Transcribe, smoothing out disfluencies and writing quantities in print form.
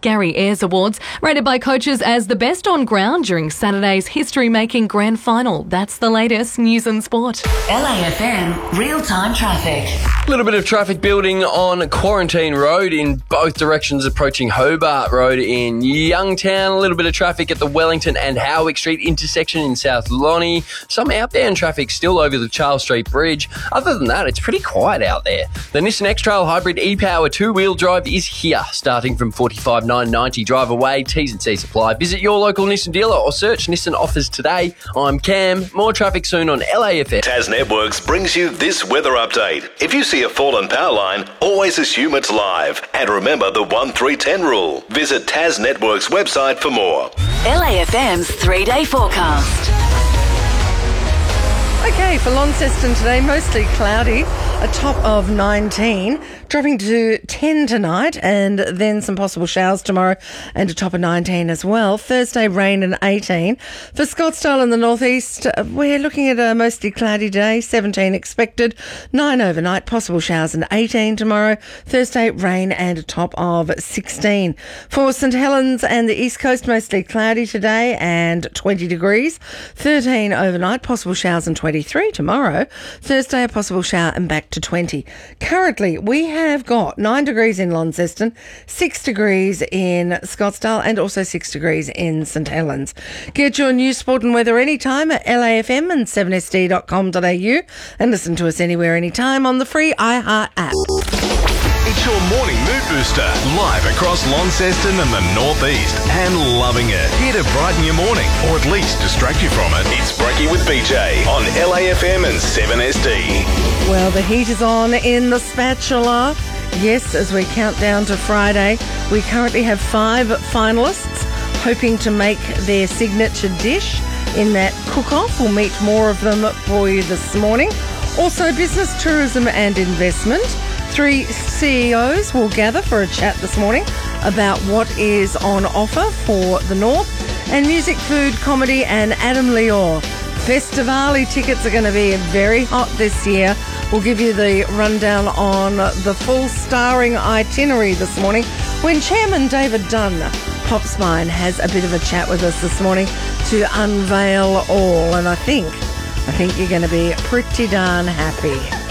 Gary Ayres Awards, rated by coaches as the best on ground during Saturday's history-making grand final. That's the latest news and sport. LAFM real-time traffic. A little bit of traffic building on Quarantine Road in both directions approaching Hobart Road in Youngtown. A little bit of traffic at the Wellington and Howick Street intersection in South Lonnie. Some outbound traffic still over the Charles Street Bridge. Other than that, it's pretty quiet out there. The Nissan X-Trail Hybrid e-Power two-wheel drive is here, starting from $45,990. Drive away, T's and C's apply. Visit your local Nissan dealer or search Nissan offers today. I'm Cam. More traffic soon on LAFM. Tas Networks brings you this weather update. If you see a fallen power line, always assume it's live. And remember the 1-3-10 rule. Visit Tas Networks website for more. LAFM's 3-day forecast. Okay, for Launceston today, mostly cloudy, a top of 19, dropping to 10 tonight, and then some possible showers tomorrow, and a top of 19 as well. Thursday, rain and 18. For Scottsdale in the northeast, we're looking at a mostly cloudy day, 17 expected, 9 overnight, possible showers and 18 tomorrow. Thursday, rain and a top of 16. For St Helens and the east coast, mostly cloudy today and 20 degrees. 13 overnight, possible showers and 23 tomorrow. Thursday, a possible shower and back to 20. Currently, we have got 9 degrees in Launceston, 6 degrees in Scottsdale, and also 6 degrees in St Helens. Get your news, sport and weather anytime at LAFM and 7sd.com.au, and listen to us anywhere, anytime on the free iHeart app. It's your morning mood booster, live across Launceston and the northeast, and loving it. Here to brighten your morning, or at least distract you from it. It's Breaky with BJ on LAFM and 7SD. Well, the heat is on in the Spatula. Yes, as we count down to Friday, we currently have 5 finalists hoping to make their signature dish in that cook-off. We'll meet more of them for you this morning. Also, business, tourism and investment. 3 CEOs will gather for a chat this morning about what is on offer for the North. And music, food, comedy and Adam Lior. Festivali tickets are going to be very hot this year. We'll give you the rundown on the full starring itinerary this morning when Chairman David Dunn pops by and has a bit of a chat with us this morning to unveil all. And I think you're going to be pretty darn happy.